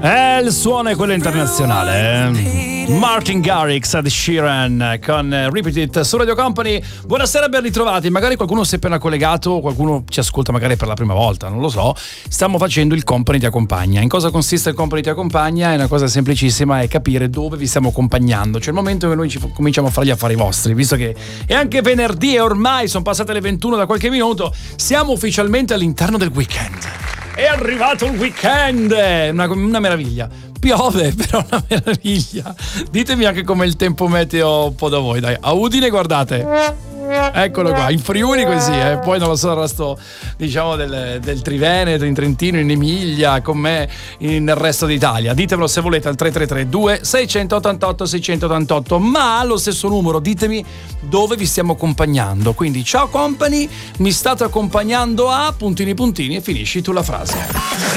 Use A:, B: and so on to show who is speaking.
A: Il suono è quello internazionale. Martin Garrix, Ed Sheeran con Repeat It su Radio Company. Buonasera, ben ritrovati. Magari qualcuno si è appena collegato, qualcuno ci ascolta magari per la prima volta, non lo so. Stiamo facendo il Company ti accompagna. In cosa consiste il Company ti accompagna? È una cosa semplicissima, è capire dove vi stiamo accompagnando. Cioè il momento che noi cominciamo a fare gli affari vostri, visto che è anche venerdì e ormai sono passate le 21 da qualche minuto, siamo ufficialmente all'interno del weekend. È arrivato il weekend, una meraviglia. Piove, però una meraviglia. Ditemi anche com'è il tempo meteo un po' da voi, dai. A Udine, guardate. Eccolo qua, in Friuli così, poi non lo so il resto, diciamo, del Triveneto, in Trentino, in Emilia, con me nel resto d'Italia. Ditemelo se volete al 333-2688-688, ma allo stesso numero ditemi dove vi stiamo accompagnando. Quindi ciao company, mi state accompagnando a puntini puntini e finisci tu la frase.